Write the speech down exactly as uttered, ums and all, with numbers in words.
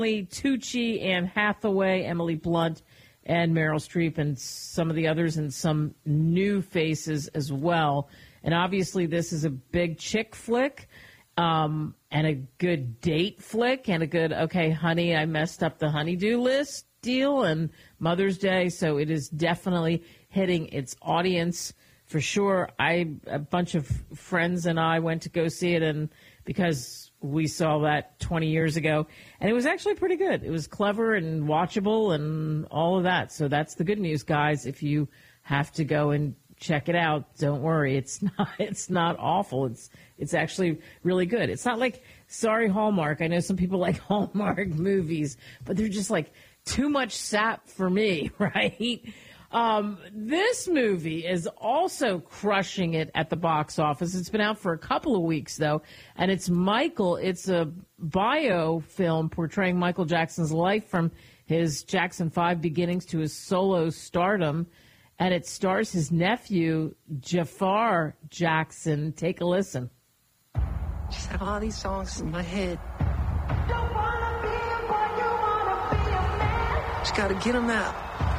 Tucci, Anne Hathaway, Emily Blunt, and Meryl Streep, and some of the others, and some new faces as well. And obviously this is a big chick flick, um, and a good date flick, and a good, okay, honey, I messed up the honeydew list deal, and Mother's Day. So it is definitely hitting its audience for sure. I, a bunch of friends and I went to go see it, and because we saw that twenty years ago, and it was actually pretty good. It was clever and watchable and all of that. So that's the good news, guys. If you have to go and check it out, don't worry. It's not, it's not awful. It's, it's actually really good. It's not like, sorry, Hallmark. I know some people like Hallmark movies, but they're just like too much sap for me, right? Um, this movie is also crushing it at the box office. It's been out for a couple of weeks, though, and it's Michael. It's a bio film portraying Michael Jackson's life from his Jackson five beginnings to his solo stardom, and it stars his nephew, Jafar Jackson. Take a listen. Just have all these songs in my head. Just got to get them out.